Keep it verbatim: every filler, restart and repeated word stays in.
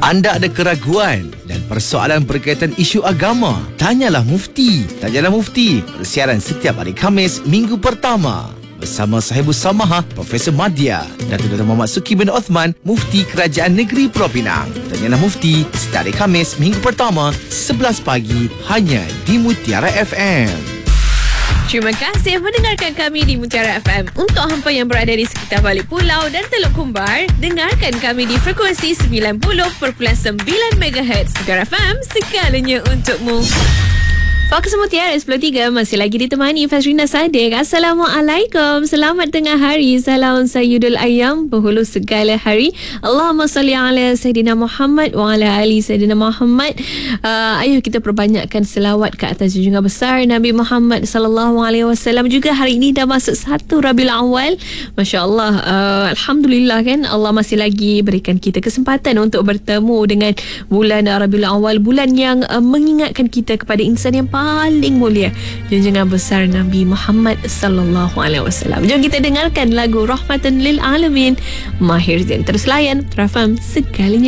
Anda ada keraguan dan persoalan berkaitan isu agama? Tanyalah Mufti. Tanyalah Mufti. Persiaran setiap hari Khamis, minggu pertama. Bersama Sahibus Samahah, Profesor Madya, Datuk Dr. Muhammad Suki bin Othman, Mufti Kerajaan Negeri Pulau Pinang. Tanyalah Mufti, setiap hari Khamis, minggu pertama, sebelas pagi, hanya di Mutiara F M. Terima kasih mendengarkan kami di Mutiara F M. Untuk hampa yang berada di sekitar balik pulau dan Teluk Kumbar, dengarkan kami di frekuensi sembilan puluh perpuluhan sembilan megahertz. Mutiara F M, segalanya untukmu. Fokus Mutiara sepuluh tiga masih lagi ditemani Fazrina Sadiq. Assalamualaikum. Selamat tengah hari. Salam Sayyidul Ayyam, penghulu segala hari. Allahumma salli ala Sayyidina Muhammad wa ala ali Sayyidina Muhammad. Uh, ayo kita perbanyakkan selawat ke atas junjungan besar Nabi Muhammad sallallahu alaihi wasallam. Juga hari ini dah masuk satu Rabiul Awal. Masya-Allah. Uh, Alhamdulillah kan, Allah masih lagi berikan kita kesempatan untuk bertemu dengan bulan Rabiul Awal, bulan yang uh, mengingatkan kita kepada insan yang paling mulia, junjungan besar Nabi Muhammad sallallahu alaihi wasallam. Jom kita dengarkan lagu Rahmatan lil Alamin, Mahir Zain. Terus layan Trafam segalanya.